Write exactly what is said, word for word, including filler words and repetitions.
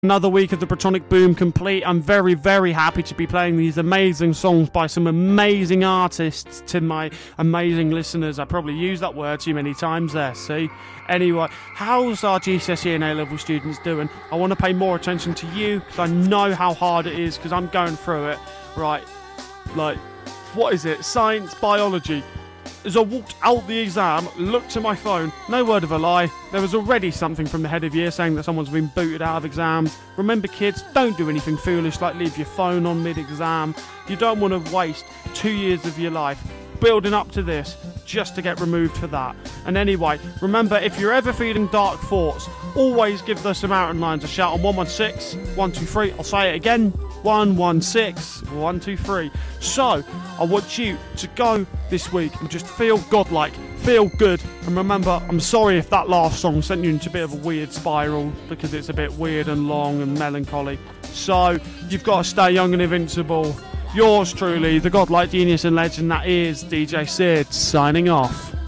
Another week of the Protonic Boom complete. I'm very, very happy to be playing these amazing songs by some amazing artists to my amazing listeners. I probably used that word too many times there, see? Anyway, how's our G C S E and A-level students doing? I want to pay more attention to you because I know how hard it is because I'm going through it. Right, like, what is it? Science, biology. As I walked out the exam, looked at my phone, no word of a lie, there was already something from the head of year saying that someone's been booted out of exams. Remember kids, don't do anything foolish like leave your phone on mid-exam. You don't want to waste two years of your life building up to this just to get removed for that. And anyway, remember, if you're ever feeling dark thoughts, always give the Samaritan Lines a shout on one one six, one two three. I'll say it again, one one six, one two three. So, I want you to go this week and just feel godlike, feel good. And remember, I'm sorry if that last song sent you into a bit of a weird spiral because it's a bit weird and long and melancholy. So, you've got to stay young and invincible. Yours truly, the godlike genius and legend that is D J Sid, signing off.